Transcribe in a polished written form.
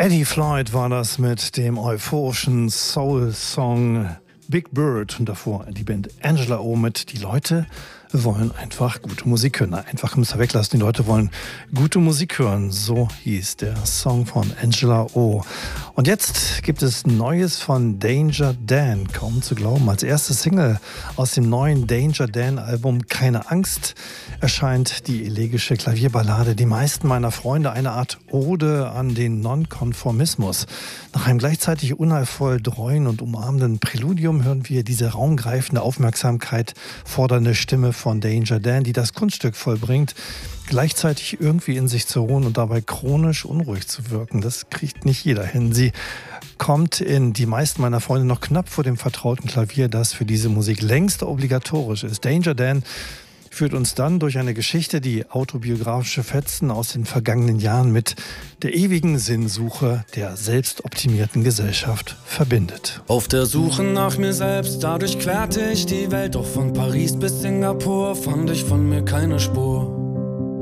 Eddie Floyd war das mit dem euphorischen Soul-Song Big Bird und davor die Band Angela O mit Die Leute wollen einfach gute Musik hören. Einfach müssen wir weglassen, die Leute wollen gute Musik hören. So hieß der Song von Angela O. Und jetzt gibt es Neues von Danger Dan, kaum zu glauben. Als erste Single aus dem neuen Danger Dan Album Keine Angst erscheint die elegische Klavierballade Die meisten meiner Freunde, eine Art Ode an den Nonkonformismus. Nach einem gleichzeitig unheilvoll treuen und umarmenden Präludium hören wir diese raumgreifende, Aufmerksamkeit fordernde Stimme von Danger Dan, die das Kunststück vollbringt, gleichzeitig irgendwie in sich zu ruhen und dabei chronisch unruhig zu wirken. Das kriegt nicht jeder hin. Sie kommt in Die meisten meiner Freunde noch knapp vor dem vertrauten Klavier, das für diese Musik längst obligatorisch ist. Danger Dan führt uns dann durch eine Geschichte, die autobiografische Fetzen aus den vergangenen Jahren mit der ewigen Sinnsuche der selbstoptimierten Gesellschaft verbindet. Auf der Suche nach mir selbst, dadurch querte ich die Welt, doch von Paris bis Singapur fand ich von mir keine Spur.